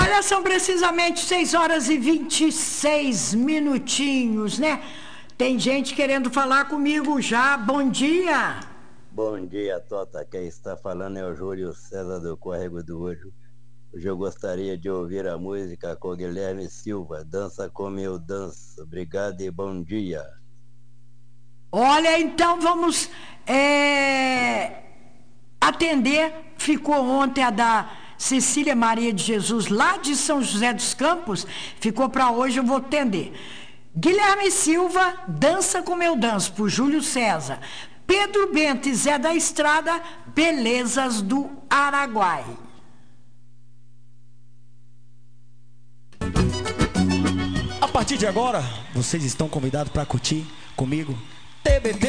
Olha, são precisamente 6 horas e 26 minutinhos, né? Tem gente querendo falar comigo já. Bom dia. Bom dia, Tota. Quem está falando é o Júlio César do Córrego do Olho. Hoje eu gostaria de ouvir a música com Guilherme Silva, Dança Como Eu Danço. Obrigado e bom dia. Olha, então vamos atender. Ficou ontem a da Cecília Maria de Jesus, lá de São José dos Campos. Ficou para hoje, eu vou atender. Guilherme Silva, Dança Como Eu Danço, por Júlio César. Pedro Bento e Zé da Estrada, Belezas do Araguai. A partir de agora, vocês estão convidados para curtir comigo TBT.